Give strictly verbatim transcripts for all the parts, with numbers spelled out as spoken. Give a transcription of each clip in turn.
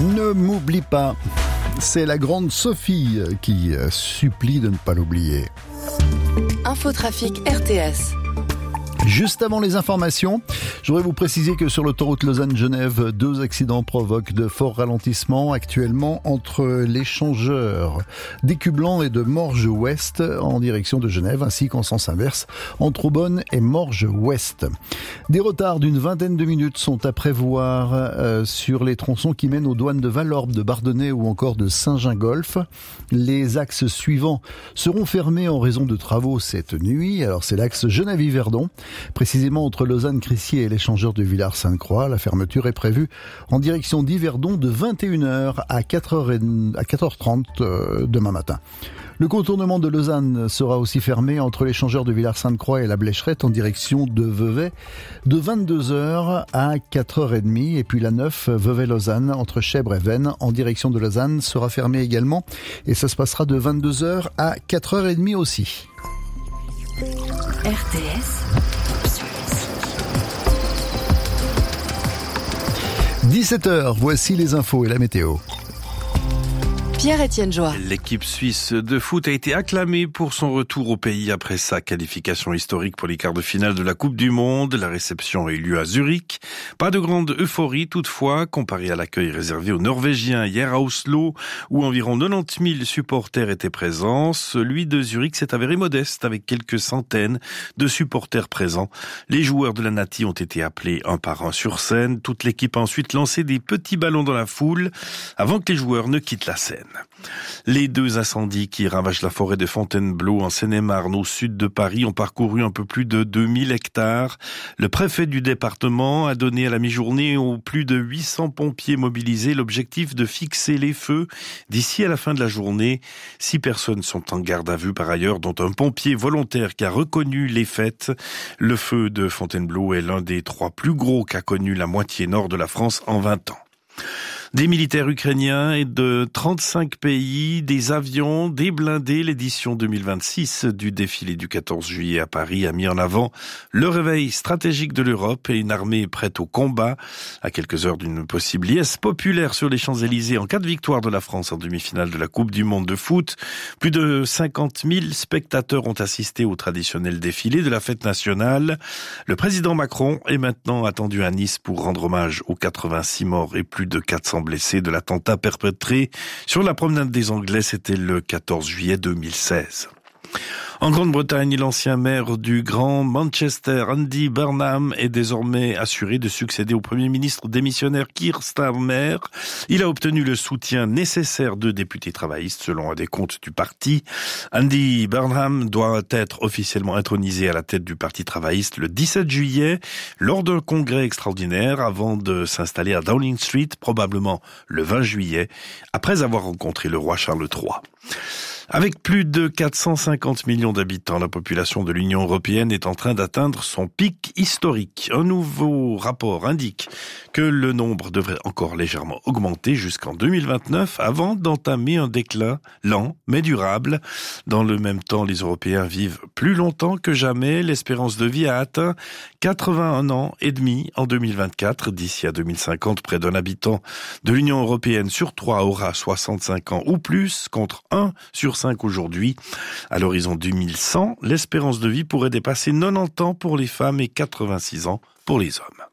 Ne m'oublie pas. C'est la grande Sophie qui supplie de ne pas l'oublier. Infotrafic R T S. Juste avant les informations, je voudrais vous préciser que sur l'autoroute Lausanne-Genève, deux accidents provoquent de forts ralentissements actuellement entre l'échangeur d'Écublanc et de Morges-Ouest en direction de Genève, ainsi qu'en sens inverse entre Aubonne et Morges-Ouest. Des retards d'une vingtaine de minutes sont à prévoir euh, sur les tronçons qui mènent aux douanes de Vallorbe, de Bardonnay ou encore de Saint-Gingolph. Les axes suivants seront fermés en raison de travaux cette nuit. Alors c'est l'axe Genève-Yverdon. Précisément entre Lausanne-Crissier et l'échangeur de Villars-Sainte-Croix, la fermeture est prévue en direction d'Yverdon de vingt et une heures à quatre heures trente euh, demain matin. Le contournement de Lausanne sera aussi fermé entre l'échangeur de Villars-Sainte-Croix et la Blécherette en direction de Vevey de vingt-deux heures à quatre heures trente. Et puis la neuf Vevey-Lausanne entre Chèvres et Vennes en direction de Lausanne sera fermée également et ça se passera de vingt-deux heures à quatre heures trente aussi. R T S. dix-sept heures, voici les infos et la météo. Pierre-Étienne Joie. L'équipe suisse de foot a été acclamée pour son retour au pays après sa qualification historique pour les quarts de finale de la Coupe du Monde. La réception a eu lieu à Zurich. Pas de grande euphorie toutefois, comparé à l'accueil réservé aux Norvégiens hier à Oslo, où environ quatre-vingt-dix mille supporters étaient présents. Celui de Zurich s'est avéré modeste, avec quelques centaines de supporters présents. Les joueurs de la Nati ont été appelés un par un sur scène. Toute l'équipe a ensuite lancé des petits ballons dans la foule, avant que les joueurs ne quittent la scène. Les deux incendies qui ravagent la forêt de Fontainebleau en Seine-et-Marne au sud de Paris ont parcouru un peu plus de deux mille hectares. Le préfet du département a donné à la mi-journée aux plus de huit cents pompiers mobilisés l'objectif de fixer les feux d'ici à la fin de la journée. Six personnes sont en garde à vue par ailleurs, dont un pompier volontaire qui a reconnu les faits. Le feu de Fontainebleau est l'un des trois plus gros qu'a connu la moitié nord de la France en vingt ans. Des militaires ukrainiens et de trente-cinq pays, des avions, des blindés. L'édition deux mille vingt-six du défilé du quatorze juillet à Paris a mis en avant le réveil stratégique de l'Europe et une armée prête au combat. À quelques heures d'une possible liesse populaire sur les Champs-Élysées en cas de victoire de la France en demi-finale de la Coupe du Monde de foot, plus de cinquante mille spectateurs ont assisté au traditionnel défilé de la fête nationale. Le président Macron est maintenant attendu à Nice pour rendre hommage aux quatre-vingt-six morts et plus de quatre cents blessés de l'attentat perpétré sur la promenade des Anglais, c'était le quatorze juillet deux mille seize. En Grande-Bretagne, l'ancien maire du Grand Manchester, Andy Burnham, est désormais assuré de succéder au Premier ministre démissionnaire Keir Starmer. Il a obtenu le soutien nécessaire de députés travaillistes, selon un décompte du parti. Andy Burnham doit être officiellement intronisé à la tête du Parti travailliste le dix-sept juillet, lors d'un congrès extraordinaire, avant de s'installer à Downing Street, probablement le vingt juillet, après avoir rencontré le roi Charles trois. Avec plus de quatre cent cinquante millions d'habitants, la population de l'Union européenne est en train d'atteindre son pic historique. Un nouveau rapport indique que le nombre devrait encore légèrement augmenter jusqu'en deux mille vingt-neuf avant d'entamer un déclin lent mais durable. Dans le même temps, les Européens vivent plus longtemps que jamais. L'espérance de vie a atteint quatre-vingt-un ans et demi en deux mille vingt-quatre. D'ici à deux mille cinquante, près d'un habitant de l'Union européenne sur trois aura soixante-cinq ans ou plus, contre un sur cinq aujourd'hui. À l'horizon deux mille cent, l'espérance de vie pourrait dépasser quatre-vingt-dix ans pour les femmes et quatre-vingt-six ans pour les hommes.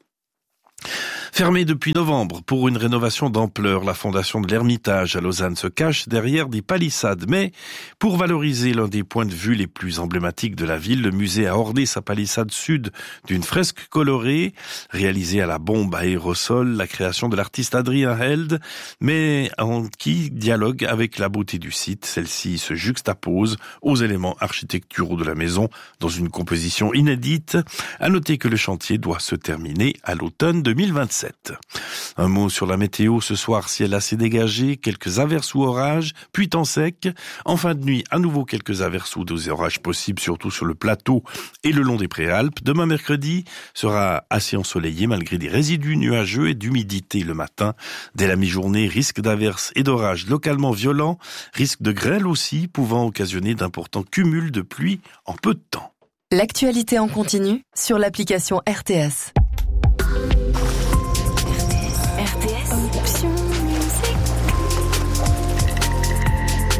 Fermée depuis novembre pour une rénovation d'ampleur, la fondation de l'Ermitage à Lausanne se cache derrière des palissades. Mais pour valoriser l'un des points de vue les plus emblématiques de la ville, le musée a ordé sa palissade sud d'une fresque colorée réalisée à la bombe à aérosol, la création de l'artiste Adrien Held, mais en qui dialogue avec la beauté du site. Celle-ci se juxtapose aux éléments architecturaux de la maison dans une composition inédite. À noter que le chantier doit se terminer à l'automne deux mille vingt-sept. Un mot sur la météo ce soir, ciel assez dégagé, quelques averses ou orages, puis temps sec. En fin de nuit, à nouveau quelques averses ou des orages possibles, surtout sur le plateau et le long des Préalpes. Demain mercredi sera assez ensoleillé malgré des résidus nuageux et d'humidité le matin. Dès la mi-journée, risque d'averses et d'orages localement violents, risque de grêle aussi, pouvant occasionner d'importants cumuls de pluie en peu de temps. L'actualité en continu sur l'application R T S. R T S. Option musique.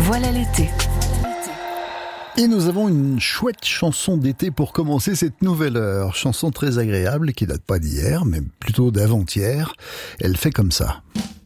Voilà l'été. Et nous avons une chouette chanson d'été pour commencer cette nouvelle heure. Chanson très agréable qui date pas d'hier, mais plutôt d'avant-hier. Elle fait comme ça.